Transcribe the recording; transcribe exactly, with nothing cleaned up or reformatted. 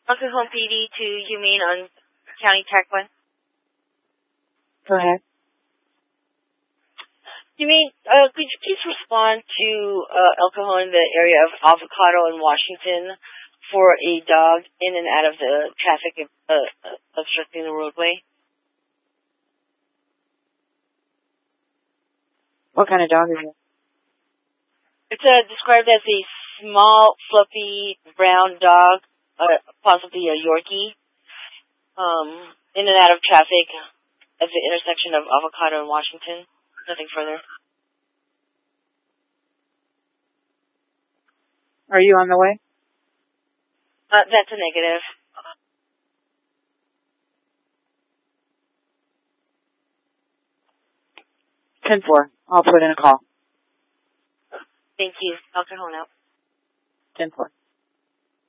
El Cajon P D to Humane on County Track one. Go ahead. Humane, uh, could you please respond to uh, El Cajon in the area of Avocado and Washington for a dog in and out of the traffic uh, uh, obstructing the roadway? What kind of dog is it? It's uh, described as a small, fluffy, brown dog, uh, possibly a Yorkie, um, in and out of traffic at the intersection of Avocado and Washington. Nothing further. Are you on the way? Uh, that's a negative. ten four. I'll put in a call. Thank you. El Cajon out. ten four.